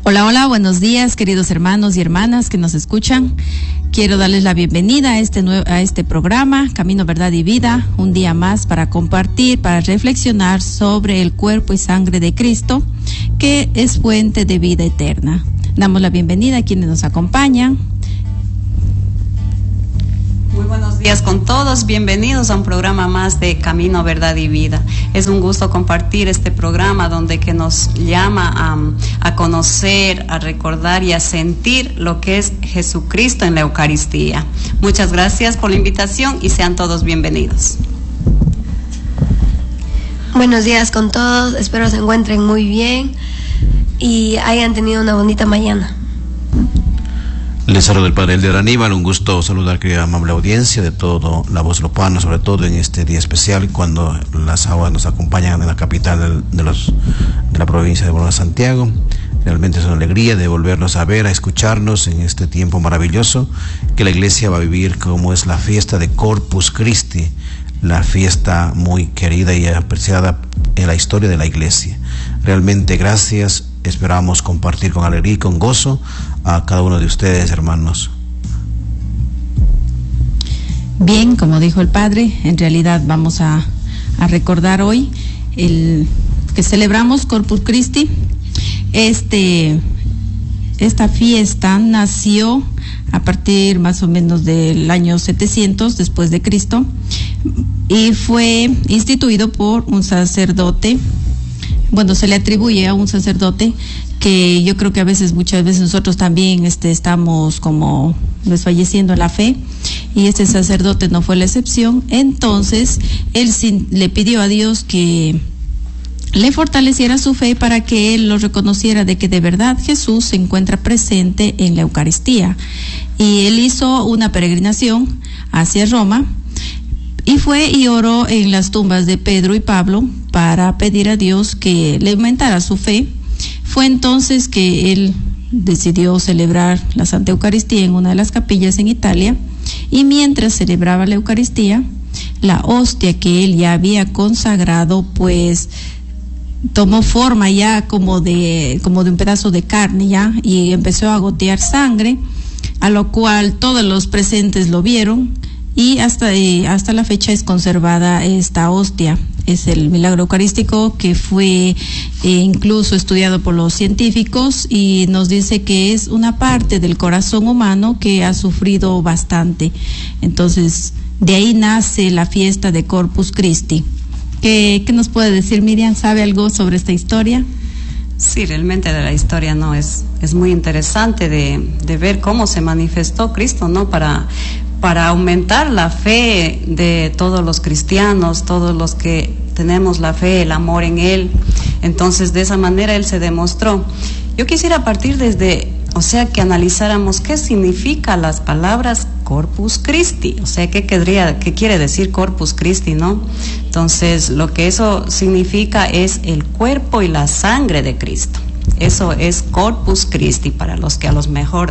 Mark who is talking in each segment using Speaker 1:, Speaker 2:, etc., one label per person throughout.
Speaker 1: Hola, hola, buenos días, queridos hermanos y hermanas que nos escuchan. Quiero darles la bienvenida a este programa, Camino, Verdad y Vida, un día más para compartir, para reflexionar sobre el cuerpo y sangre de Cristo, que es fuente de vida eterna. Damos la bienvenida a quienes nos acompañan.
Speaker 2: Muy buenos días con todos, bienvenidos a un programa más de Camino, Verdad y Vida. Es un gusto compartir este programa donde que nos llama a conocer, a recordar y a sentir lo que es Jesucristo en la Eucaristía. Muchas gracias por la invitación y sean todos bienvenidos.
Speaker 3: Buenos días con todos, espero se encuentren muy bien y hayan tenido una bonita mañana.
Speaker 4: Les saluda el Padre Elder Aníbal, un gusto saludar querida amable audiencia de todo La Voz Lopana, sobre todo en este día especial cuando las aguas nos acompañan en la capital de la provincia de Bolívar, Santiago. Realmente es una alegría de volvernos a ver, a escucharnos en este tiempo maravilloso que la Iglesia va a vivir, como es la fiesta de Corpus Christi, la fiesta muy querida y apreciada en la historia de la Iglesia. Realmente gracias, esperamos compartir con alegría y con gozo a cada uno de ustedes, hermanos.
Speaker 1: Bien, como dijo el Padre, en realidad vamos a recordar hoy que celebramos Corpus Christi. Esta fiesta nació a partir más o menos del año 700 después de Cristo y fue instituido por un sacerdote. Bueno, se le atribuye a un sacerdote que yo creo que muchas veces nosotros también estamos como desfalleciendo en la fe, y este sacerdote no fue la excepción. Entonces él le pidió a Dios que le fortaleciera su fe para que él lo reconociera de que de verdad Jesús se encuentra presente en la Eucaristía, y él hizo una peregrinación hacia Roma y fue y oró en las tumbas de Pedro y Pablo para pedir a Dios que le aumentara su fe. Fue entonces que él decidió celebrar la Santa Eucaristía en una de las capillas en Italia, y mientras celebraba la Eucaristía, la hostia que él ya había consagrado pues tomó forma ya como de un pedazo de carne ya, y empezó a gotear sangre, a lo cual todos los presentes lo vieron, y hasta la fecha es conservada esta hostia. Es el milagro eucarístico que fue incluso estudiado por los científicos, y nos dice que es una parte del corazón humano que ha sufrido bastante. Entonces, de ahí nace la fiesta de Corpus Christi. ¿Qué nos puede decir Miriam? ¿Sabe algo sobre esta historia?
Speaker 2: Sí, realmente la historia no es muy interesante de ver cómo se manifestó Cristo, ¿no? Para aumentar la fe de todos los cristianos, todos los que tenemos la fe, el amor en Él. Entonces, de esa manera Él se demostró. Yo quisiera partir que analizáramos qué significa las palabras Corpus Christi, qué quiere decir Corpus Christi, ¿no? Entonces, lo que eso significa es el cuerpo y la sangre de Cristo. Eso es Corpus Christi, para los que a lo mejor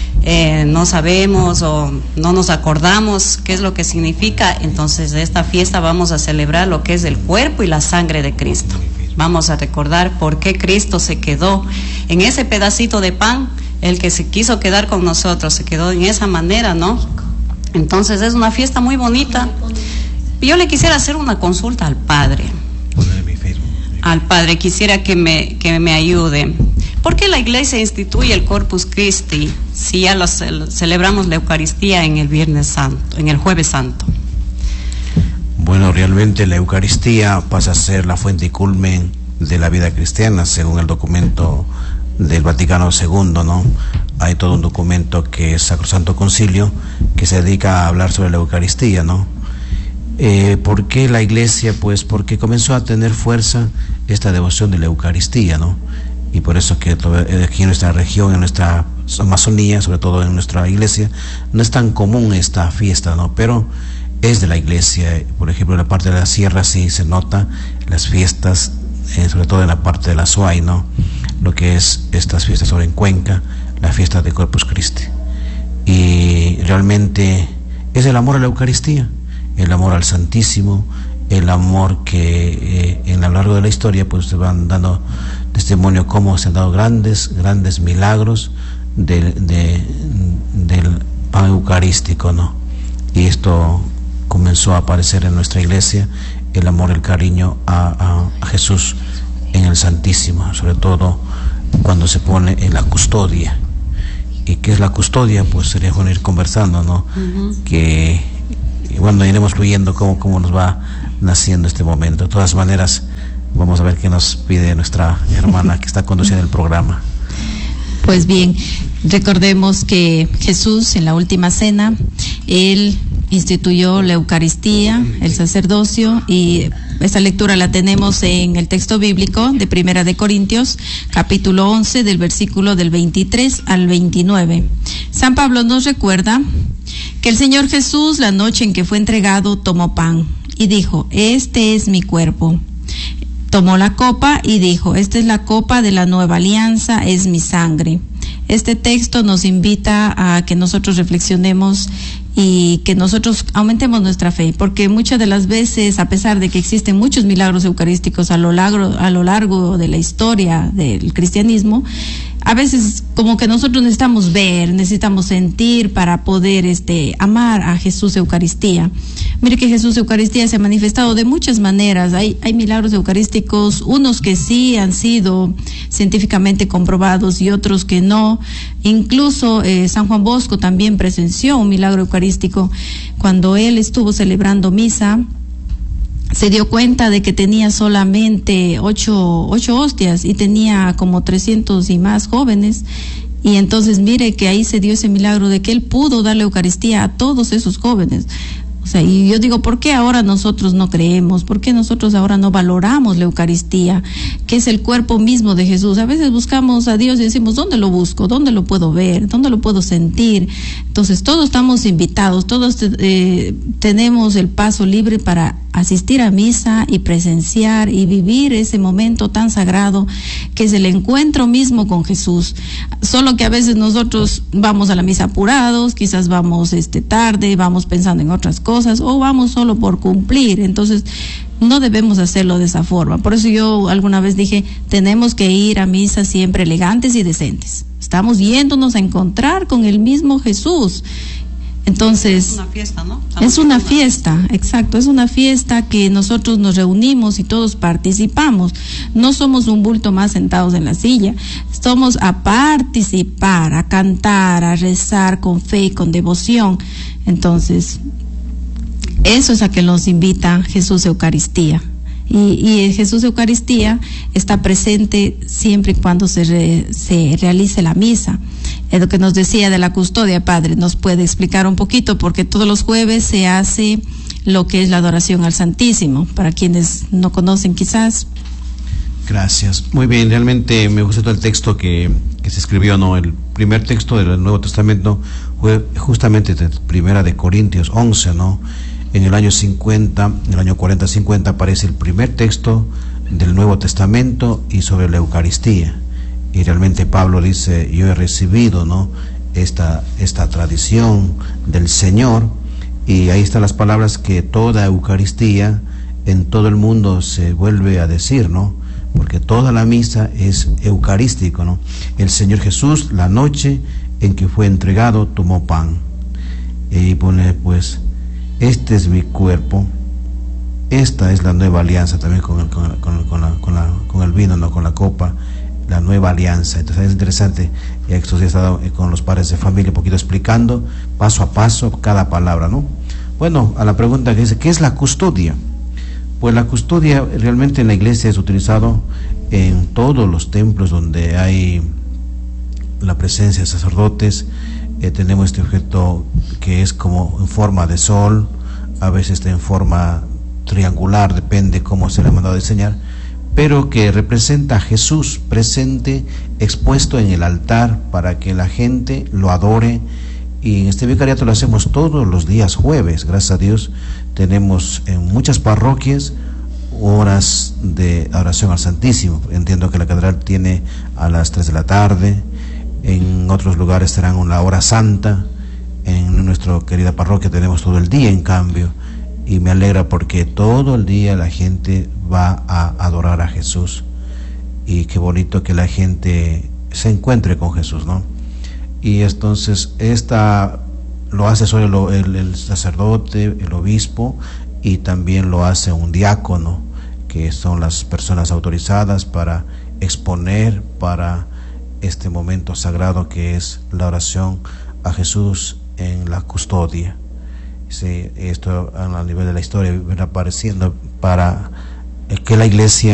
Speaker 2: no sabemos o no nos acordamos qué es lo que significa. Entonces, de esta fiesta vamos a celebrar lo que es el cuerpo y la sangre de Cristo. Vamos a recordar por qué Cristo se quedó en ese pedacito de pan. El que se quiso quedar con nosotros se quedó en esa manera, ¿no? Entonces es una fiesta muy bonita. Yo le quisiera hacer una consulta al Padre. Al Padre, quisiera que me ayude. ¿Por qué la Iglesia instituye el Corpus Christi si ya celebramos la Eucaristía en el Viernes Santo, en el Jueves Santo?
Speaker 4: Bueno, realmente la Eucaristía pasa a ser la fuente y culmen de la vida cristiana, según el documento del Vaticano II, ¿no? Hay todo un documento que es Sacrosanto Concilio, que se dedica a hablar sobre la Eucaristía, ¿no? ¿Por qué la Iglesia? Pues porque comenzó a tener fuerza esta devoción de la Eucaristía, ¿no? Y por eso que aquí en nuestra región, en nuestra Amazonía, sobre todo en nuestra Iglesia, no es tan común esta fiesta, ¿no? Pero es de la Iglesia. Por ejemplo, en la parte de la sierra sí se nota las fiestas, sobre todo en la parte de la Suay, ¿no? Lo que es estas fiestas sobre en Cuenca, la fiesta de Corpus Christi. Y realmente es el amor a la Eucaristía, el amor al Santísimo, el amor que a lo largo de la historia pues se van dando testimonio cómo se han dado grandes milagros del pan eucarístico, ¿no? Y esto comenzó a aparecer en nuestra iglesia, el amor, el cariño a Jesús en el Santísimo, sobre todo cuando se pone en la custodia. ¿Y qué es la custodia? Pues sería bueno ir conversando, ¿no? Que, y bueno, iremos fluyendo cómo nos va naciendo este momento. De todas maneras, vamos a ver qué nos pide nuestra hermana que está conduciendo el programa.
Speaker 1: Pues bien, recordemos que Jesús en la última cena, Él instituyó la Eucaristía, el sacerdocio, y esta lectura la tenemos en el texto bíblico de Primera de Corintios, capítulo 11, del versículo del 23 al 29. San Pablo nos recuerda que el Señor Jesús, la noche en que fue entregado, tomó pan y dijo: este es mi cuerpo. Tomó la copa y dijo: esta es la copa de la nueva alianza, es mi sangre. Este texto nos invita a que nosotros reflexionemos y que nosotros aumentemos nuestra fe, porque muchas de las veces, a pesar de que existen muchos milagros eucarísticos a lo largo de la historia del cristianismo, a veces como que nosotros necesitamos ver, necesitamos sentir para poder amar a Jesús Eucaristía. Mire que Jesús Eucaristía se ha manifestado de muchas maneras. Hay milagros eucarísticos, unos que sí han sido científicamente comprobados y otros que no. Incluso San Juan Bosco también presenció un milagro eucarístico cuando él estuvo celebrando misa. Se dio cuenta de que tenía solamente ocho hostias y tenía como 300 y más jóvenes. Y entonces mire que ahí se dio ese milagro de que él pudo darle Eucaristía a todos esos jóvenes. O sea, y yo digo, ¿por qué ahora nosotros no creemos? ¿Por qué nosotros ahora no valoramos la Eucaristía, que es el cuerpo mismo de Jesús? A veces buscamos a Dios y decimos, ¿dónde lo busco? ¿Dónde lo puedo ver? ¿Dónde lo puedo sentir? Entonces, todos estamos invitados, todos tenemos el paso libre para asistir a misa y presenciar y vivir ese momento tan sagrado que es el encuentro mismo con Jesús. Solo que a veces nosotros vamos a la misa apurados, quizás vamos tarde, vamos pensando en otras cosas o vamos solo por cumplir. Entonces no debemos hacerlo de esa forma. Por eso yo alguna vez dije, tenemos que ir a misa siempre elegantes y decentes. Estamos yéndonos a encontrar con el mismo Jesús. Entonces,
Speaker 2: es una fiesta, ¿no?
Speaker 1: Es una fiesta, exacto, es una fiesta que nosotros nos reunimos y todos participamos. No somos un bulto más sentados en la silla, somos a participar, a cantar, a rezar con fe y con devoción. Entonces, eso es a que nos invita Jesús Eucaristía. Y Jesús Eucaristía está presente siempre y cuando se realice la misa. Es lo que nos decía de la custodia, Padre, nos puede explicar un poquito, porque todos los jueves se hace lo que es la adoración al Santísimo, para quienes no conocen quizás.
Speaker 4: Gracias. Muy bien, realmente me gustó el texto que se escribió, ¿no? El primer texto del Nuevo Testamento fue justamente de Primera de Corintios 11, ¿no? En el año 50, en el año 40-50 aparece el primer texto del Nuevo Testamento y sobre la Eucaristía. Y realmente Pablo dice, yo he recibido, ¿no?, esta tradición del Señor, y ahí están las palabras que toda Eucaristía en todo el mundo se vuelve a decir, ¿no? Porque toda la misa es eucarístico, ¿no? El Señor Jesús, la noche en que fue entregado, tomó pan. Y pone, pues, este es mi cuerpo. Esta es la nueva alianza también con el vino, ¿no?, con la copa, la nueva alianza. Entonces es interesante, ya que estos días he estado con los padres de familia un poquito explicando paso a paso cada palabra, ¿no? Bueno, a la pregunta que dice, ¿qué es la custodia? Pues la custodia realmente en la iglesia es utilizado en todos los templos donde hay la presencia de sacerdotes. Tenemos este objeto que es como en forma de sol, a veces está en forma triangular, depende cómo se le ha mandado a diseñar, pero que representa a Jesús presente, expuesto en el altar para que la gente lo adore. Y en este vicariato lo hacemos todos los días jueves, gracias a Dios. Tenemos en muchas parroquias horas de adoración al Santísimo. Entiendo que la catedral tiene a las 3 de la tarde, en otros lugares serán una hora santa. En nuestra querida parroquia tenemos todo el día, en cambio, y me alegra porque todo el día la gente va a adorar a Jesús. y qué bonito que la gente se encuentre con Jesús, ¿no? Y entonces esta lo hace solo el sacerdote, el obispo, y también lo hace un diácono, que son las personas autorizadas para exponer para este momento sagrado que es la oración a Jesús en la custodia. Sí, esto a nivel de la historia viene apareciendo para que la Iglesia